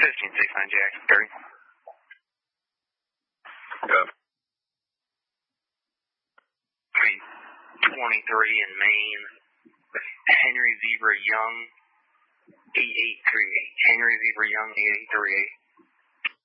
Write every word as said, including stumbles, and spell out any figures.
fifteen six nine Jackson thirty. Yeah. twenty-three in Maine. Henry Zebra Young, eight eight three eight. Henry Zebra Young, eight eight three eight.